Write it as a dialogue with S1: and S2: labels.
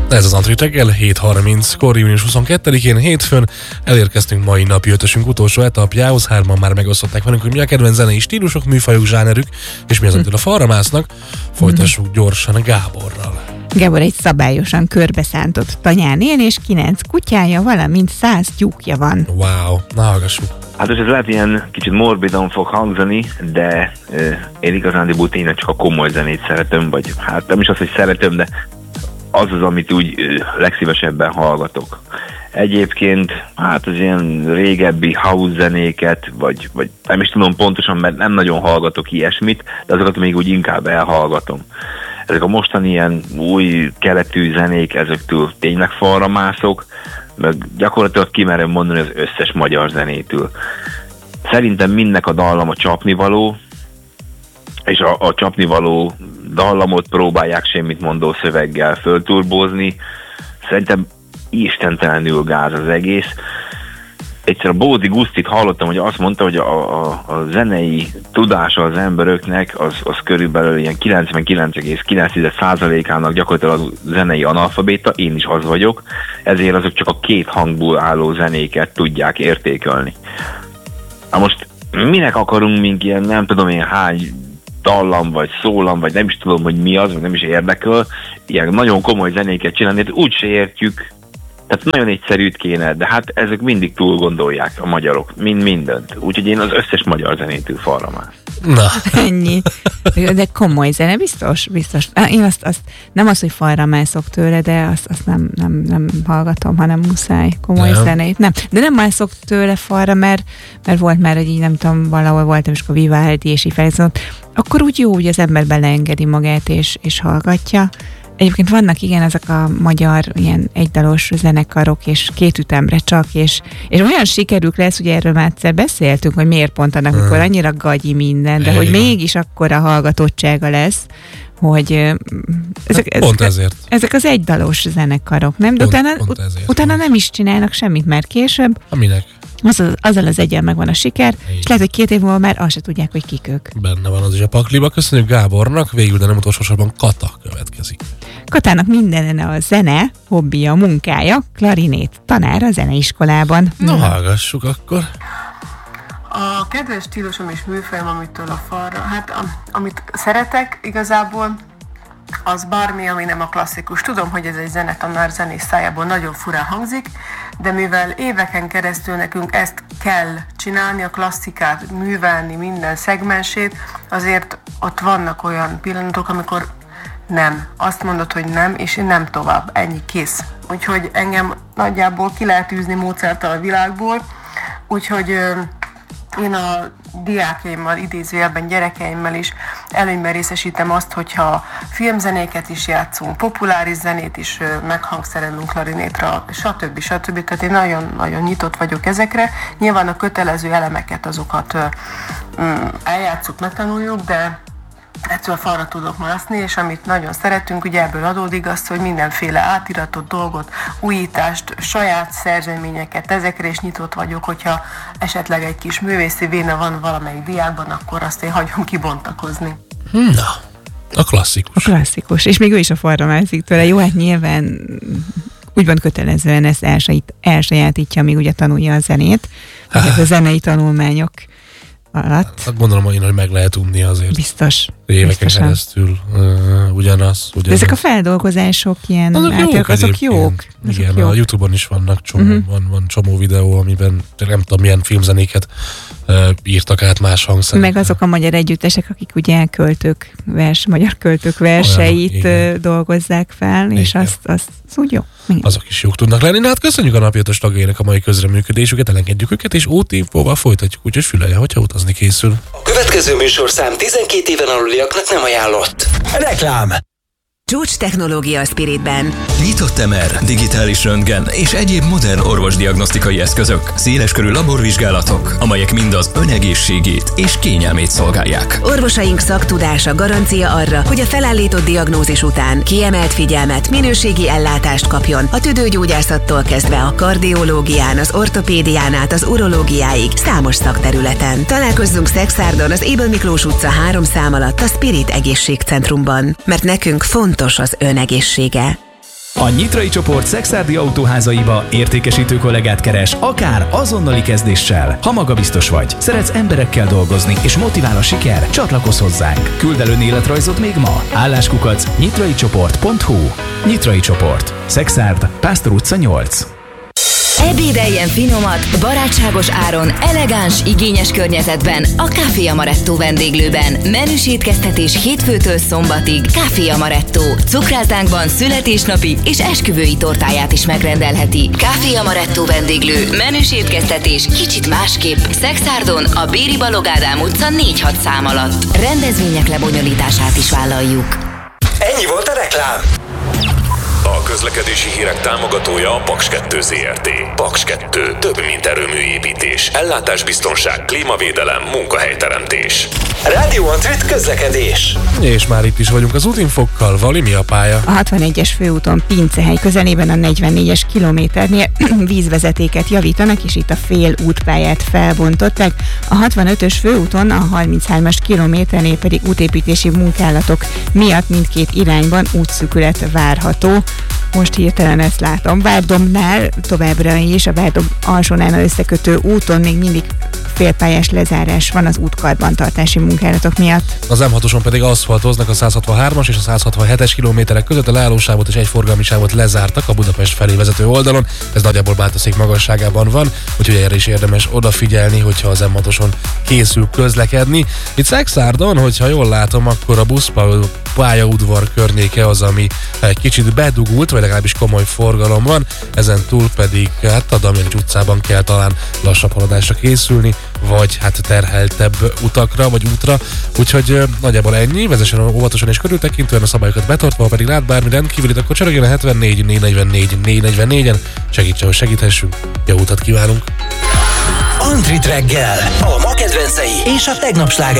S1: Ez az Antrit reggel, 7:30-kor, június 22-én, hétfőn elérkeztünk mai napi ötösünk utolsó etapjához. Hárman már megosztották velünk, hogy mi a kedvenc zenei stílusok, műfajok, zsánerük, és mi az, amitől a falra másznak. Folytassuk gyorsan Gáborral.
S2: Gábor egy szabályosan körbeszántott tanyán él, és 9 kutyája, valamint 100 tyúkja van.
S1: Wow, na hallgassuk.
S3: Hát ez lehet ilyen kicsit morbidan fog hangzani, de én igazándiból tényleg csak a komoly zenét szeretem, vagy hát nem is az, hogy szeretem, de az az, amit úgy legszívesebben hallgatok. Egyébként hát az ilyen régebbi house zenéket, vagy nem is tudom pontosan, mert nem nagyon hallgatok ilyesmit, de azokat még úgy inkább elhallgatom. Ezek a mostani ilyen új keletű zenék, ezektől tényleg falra mászok, meg gyakorlatilag kimerem mondani az összes magyar zenétől. Szerintem mindnek a dallama csapnivaló, és a csapnivaló dallamot próbálják semmit mondó szöveggel fölturbózni. Szerintem istentelenül gáz az egész. Egyszer a Bódi Gusztit hallottam, hogy azt mondta, hogy a zenei tudása az emberöknek az körülbelül ilyen 99,9%-ának gyakorlatilag a zenei analfabéta, én is az vagyok, ezért azok csak a két hangból álló zenéket tudják értékelni. Na most minek akarunk mink ilyen, nem tudom én hány dallam, vagy szólam, vagy nem is tudom, hogy mi az, vagy nem is érdekel, ilyen nagyon komoly zenéket csinálni, de úgyse értjük. Tehát nagyon egyszerűt kéne, de hát ezek mindig túl gondolják a magyarok, mindent. Úgyhogy én az összes magyar zenétől falra már.
S1: Na.
S2: Ennyi. De komoly zene, biztos. Én azt nem az, hogy falra mászok tőle, de azt nem hallgatom, hanem muszáj komoly zenét. Nem. De nem mászok tőle falra, mert volt már, hogy így nem tudom, valahol voltam, és akkor Vivaldi, és így felszólt. Akkor úgy jó, hogy az ember beleengedi magát, és hallgatja. Egyébként vannak igen ezek a magyar ilyen egydalos zenekarok, és két ütemre csak, és olyan sikerük lesz, ugye erről már egyszer beszéltünk, hogy miért pont annak, amikor annyira gagyi minden, de hogy mégis akkora hallgatottsága lesz, hogy ezek az egydalos zenekarok, nem? De utána nem is csinálnak semmit, mert később
S1: aminek?
S2: Azzal az egyen megvan a siker, és lehet, hogy 2 év múlva már azt se tudják, hogy kik ők.
S1: Benne van az is a pakliba. Köszönjük Gábornak, végül, de nem utolsó sorban Kata következik.
S2: Katának minden a zene, hobbija, munkája, klarinét tanár a zeneiskolában.
S1: Na, hallgassuk akkor.
S4: A kedves stílusom és műfajom, amitől a falra, hát amit szeretek igazából, az bármi, ami nem a klasszikus. Tudom, hogy ez egy zenetanár zenész szájából nagyon furán hangzik, de mivel éveken keresztül nekünk ezt kell csinálni, a klasszikát művelni minden szegmensét, azért ott vannak olyan pillanatok, amikor nem. Azt mondod, hogy nem, és nem tovább. Ennyi, kész. Úgyhogy engem nagyjából ki lehet űzni Mozarttal a világból, úgyhogy én a diákjaimmal, idézőjelben gyerekeimmel is előnyben részesítem azt, hogyha filmzenéket is játszunk, populáris zenét is meghangszerelünk klarinétra, stb. Tehát én nagyon-nagyon nyitott vagyok ezekre. Nyilván a kötelező elemeket, azokat eljátszuk, megtanuljuk, de ettől falra tudok mászni, és amit nagyon szeretünk, ugye ebből adódik az, hogy mindenféle átiratott dolgot, újítást, saját szerzeményeket, ezekre is nyitott vagyok, hogyha esetleg egy kis művészi véna van valamelyik diákban, akkor azt én hagyom kibontakozni.
S1: Na, a klasszikus. És még ő is a falra mászik tőle. Jó, hát nyilván úgy van kötelezően ezt elsajátítja, amíg ugye tanulja a zenét, a zenei tanulmányok alatt. Hát gondolom, hogy meg lehet unni azért.
S2: Biztos.
S1: Éveken keresztül ugyanaz.
S2: De ezek a feldolgozások ilyen azok jók.
S1: Igen, a YouTube-on is vannak van csomó videó, amiben nem tudom milyen filmzenéket írtak át más hangszerekkel.
S2: Meg azok a magyar együttesek, akik ugye magyar költők verseit dolgozzák fel, és azt úgy jó.
S1: Azok is jók tudnak lenni. Na hát köszönjük a napi 5-ös tagjainak a mai közreműködésüket, elengedjük őket, és OT-infóval folytatjuk, úgyhogy fülelje, hogyha utazni készül.
S5: A következő műsorszám 12 éven aluliaknak nem ajánlott. Reklám!
S6: Csúcs technológia a Spiritben.
S5: Nyitott MR, digitális röntgen és egyéb modern orvosdiagnosztikai eszközök, széleskörű laborvizsgálatok, amelyek mind az önegészségét és kényelmét szolgálják.
S6: Orvosaink szaktudása garancia arra, hogy a felállított diagnózis után kiemelt figyelmet, minőségi ellátást kapjon a tüdőgyógyászattól kezdve a kardiológián, az ortopédián át az urológiáig számos szakterületen. Találkozzunk Szexárdon az Ébel Miklós utca 3 szám alatt a Spirit Egészségcentrumban, mert nekünk fontos az ön egészsége.
S7: A Nyitrai csoport szekszárdi autóházaiba értékesítő kollégát keres, akár azonnali kezdéssel. Ha magabiztos vagy, szeretsz emberekkel dolgozni és motivál a siker, csatlakozz hozzánk. Küld el önéletrajzot még ma. Álláskukac nyitraicsoport.hu. Nyitrai csoport. Szexárd, Pásztor utca 8.
S6: Ebédeljen finomat, barátságos áron, elegáns, igényes környezetben a Café Amaretto vendéglőben. Menüs étkeztetés hétfőtől szombatig. Café Amaretto. Cukrászdánkban születésnapi és esküvői tortáját is megrendelheti. Café Amaretto vendéglő. Menüs étkeztetés kicsit másképp. Szexárdon a Béri Balogh Ádám utca 4-6 szám alatt. Rendezvények lebonyolítását is vállaljuk.
S8: Ennyi volt a reklám.
S9: A közlekedési hírek támogatója a Paks 2 Zrt. Paks 2. Több, mint erőműépítés. Ellátásbiztonság, klímavédelem, munkahelyteremtés.
S8: Rádió Antrit közlekedés.
S10: És már itt is vagyunk az útinfokkal. Vali, mi a pálya?
S2: A 61-es főúton Pincehely közelében a 44-es kilométernél vízvezetéket javítanak, és itt a fél útpályát felbontották. A 65-ös főúton a 33-as kilométernél pedig útépítési munkálatok miatt mindkét irányban útszűkület várható. Most hirtelen ezt látom. Várdomnál továbbra is, a Várdom alsónál összekötő úton még mindig félpályás lezárás van az útkarbantartási munkálatok miatt.
S10: Az M6-oson pedig aszfaltoznak a 163-as és a 167-es kilométerek között, a leállósávot és egy forgalmi sávot lezártak a Budapest felé vezető oldalon. Ez nagyjából Bátorszék magasságában van, úgyhogy erre is érdemes odafigyelni, hogyha az M6-oson készül közlekedni. Itt Szexárdon, hogyha jól látom, akkor a buszpályaudvar környéke az, ami egy kicsit bedugult, vagy legalábbis komoly forgalom van, ezen túl pedig hát a Damjanics utcában kell talán lassabb haladásra készülni, vagy hát terheltebb utakra, vagy útra, úgyhogy nagyjából ennyi, vezessen óvatosan és körültekintően, a szabályokat betartva, ha pedig lát bármi rendkívülit, akkor csörögjön a 74 444 444-en, segítsen, hogy segíthessünk, jó utat kívánunk!
S8: Antrit reggel, a ma kedvencei és a tegnap sláger